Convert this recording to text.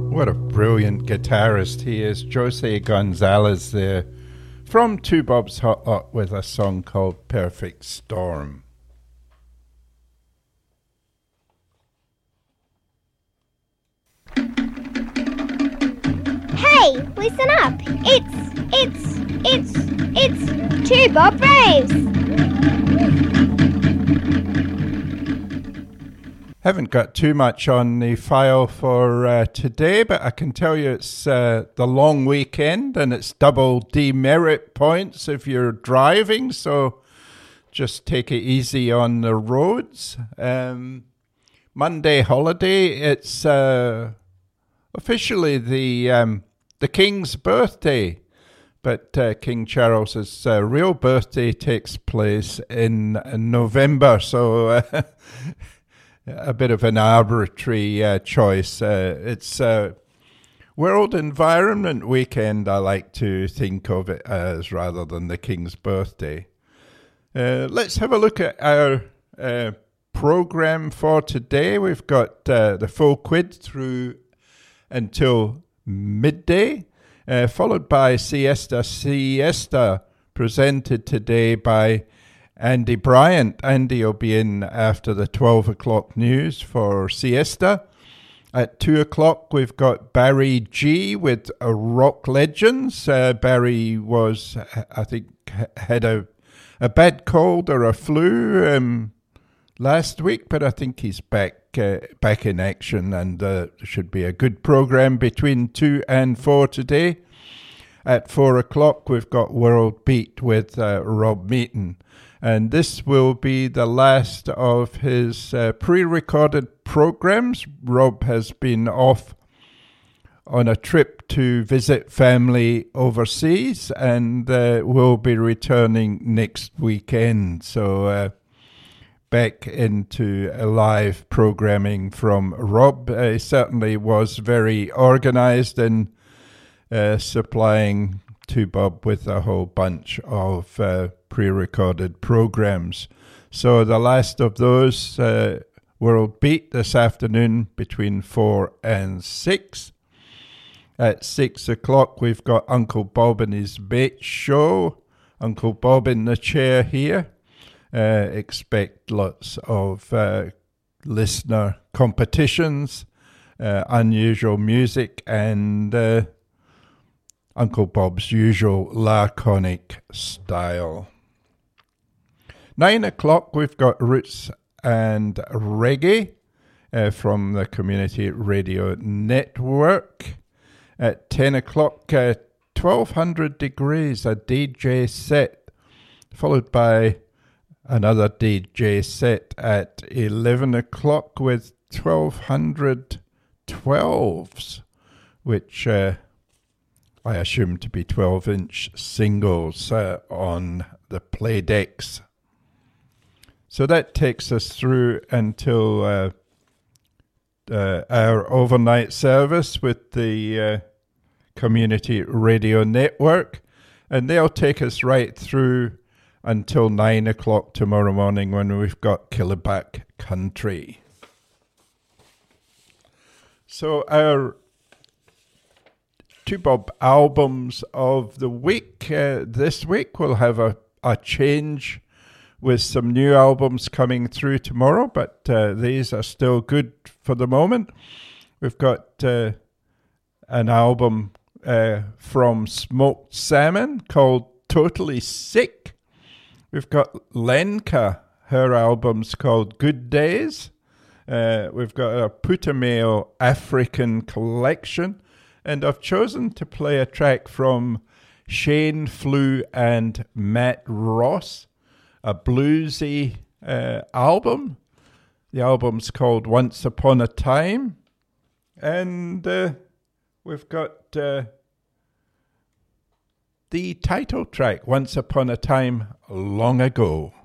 What a brilliant guitarist he is, Jose Gonzalez there, from Two Bob's Hot Lot with a song called Perfect Storm. Hey, listen up. It's Two Bob Braves. Haven't got too much on the file for today, but I can tell you it's the long weekend and it's double demerit points if you're driving, so just take it easy on the roads. Monday holiday, it's officially the King's birthday, but King Charles's real birthday takes place in November, so a bit of an arbitrary choice. It's World Environment Weekend, I like to think of it as, rather than the King's birthday. Let's have a look at our program for today. We've got the full quid through until midday, followed by Siesta presented today by Andy Bryant. Andy will be in after the 12 o'clock news for Siesta. At 2 o'clock, we've got Barry G with Rock Legends. Barry was, I think, had a bad cold or a flu last week, but I think he's back in action, and should be a good program between 2 and 4 today. At 4 o'clock, we've got World Beat with Rob Meaton. And this will be the last of his pre-recorded programs. Rob has been off on a trip to visit family overseas and will be returning next weekend. So back into live programming from Rob. He certainly was very organised in supplying to Bob with a whole bunch of pre-recorded programs. So the last of those, World Beat this afternoon between 4 and 6. At 6 o'clock, we've got Uncle Bob and his Mate Show. Uncle Bob in the chair here. Expect lots of listener competitions, unusual music, and Uncle Bob's usual laconic style. 9 o'clock, we've got Roots and Reggae from the Community Radio Network. At 10 o'clock, 1200 Degrees, a DJ set, followed by another DJ set at 11 o'clock with 1200 12s, which I assume to be 12-inch singles on the play decks. So that takes us through until our overnight service with the Community Radio Network, and they'll take us right through until 9 o'clock tomorrow morning when we've got Killyback Country. So our Two Bob albums of the week. This week we'll have a change with some new albums coming through tomorrow, but these are still good for the moment. We've got an album from Smoked Salmon called Totally Sick. We've got Lenka, her album's called Good Days. We've got a Putumayo African collection. And I've chosen to play a track from Shane Flew and Matt Ross, a bluesy album. The album's called Once Upon a Time. And we've got the title track, Once Upon a Time Long Ago.